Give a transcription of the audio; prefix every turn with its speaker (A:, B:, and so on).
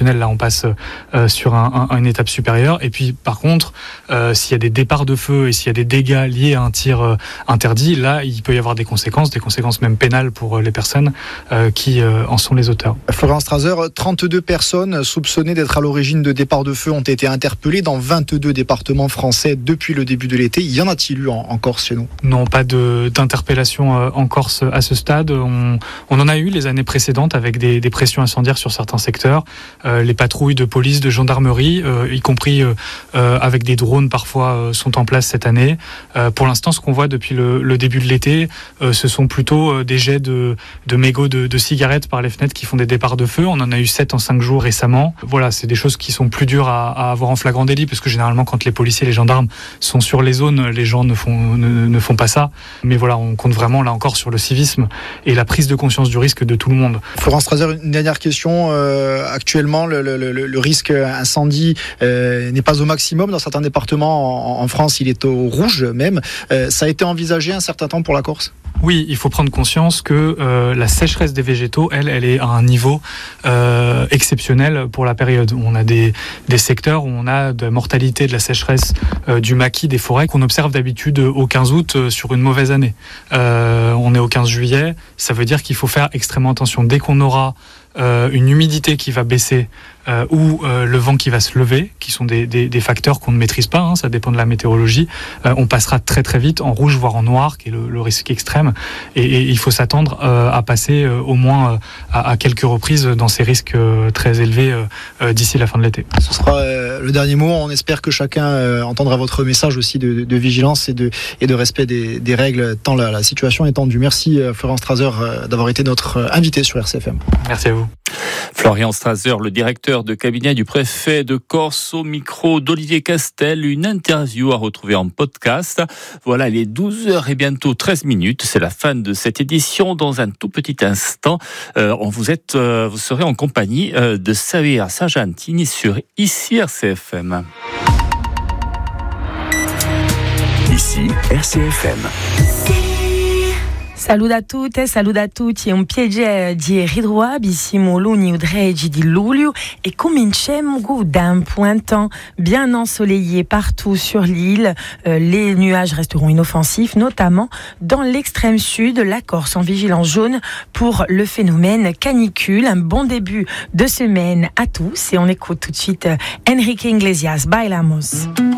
A: exceptionnelle, là on passe sur une étape supérieure. Et puis par contre, s'il y a des départs de feu et s'il y a des dégâts liés à un tir interdit, là il peut y avoir des conséquences même pénales pour les personnes qui en sont les auteurs.
B: Florian Strasser, 32 personnes soupçonnées d'être à l'origine de départs de feu ont été interpellées dans 22 départements français depuis le début de l'été. Y en a-t-il eu en Corse chez nous ?
A: Non, pas d'interpellation en Corse à ce stade. On en a eu les années précédentes avec des pressions incendiaires sur certains secteurs. Les patrouilles de police, de gendarmerie, y compris avec des drones parfois, sont en place cette année. Pour l'instant, ce qu'on voit depuis le début de l'été, ce sont plutôt des jets de mégots de cigarettes par les fenêtres qui font des départs de feu. On en a eu 7 en 5 jours récemment. Voilà, c'est des choses qui sont plus dures à avoir en flagrant délit, parce que généralement, quand les policiers et les gendarmes sont sur les zones, les gens ne font pas ça. Mais voilà, on compte vraiment, là encore, sur le civisme et la prise de conscience du risque de tout le monde.
B: Florent Strasser, une dernière question. Actuellement, le risque incendie n'est pas au maximum. Dans certains départements en France, il est au rouge même. Ça a été envisagé un certain temps pour la Corse ?
A: Oui, il faut prendre conscience que la sécheresse des végétaux, elle est à un niveau exceptionnel pour la période. On a des secteurs où on a de la mortalité de la sécheresse du maquis des forêts qu'on observe d'habitude au 15 août sur une mauvaise année. On est au 15 juillet, ça veut dire qu'il faut faire extrêmement attention. Dès qu'on aura une humidité qui va baisser ou le vent qui va se lever, qui sont des facteurs qu'on ne maîtrise pas, ça dépend de la météorologie, on passera très très vite en rouge voire en noir, qui est le risque extrême, et il faut s'attendre à passer au moins à quelques reprises dans ces risques très élevés d'ici la fin de l'été.
B: Ce sera le dernier mot. On espère que chacun entendra votre message aussi de vigilance et de respect des règles, tant la situation est tendue. Merci Florian Strasser d'avoir été notre invité sur RCFM.
A: Merci à vous.
C: Florian Strasser, le directeur de cabinet du préfet de Corse, au micro d'Olivier Castel. Une interview à retrouver en podcast. Voilà, il est 12h et bientôt 13 minutes. C'est la fin de cette édition. Dans un tout petit instant, vous serez en compagnie de Xavier Sargentini sur ICI RCFM.
D: Ici RCFM.
E: Saluto a tutti, un piacere di ritrovabissimo l'uni 13 di luglio e cominciamo d'un printemps bien ensoleillé partout sur l'île. Les nuages resteront inoffensifs, notamment dans l'extrême sud, la Corse en vigilance jaune pour le phénomène canicule. Un bon début de semaine à tous et on écoute tout de suite Enrique Iglesias, Bailamos.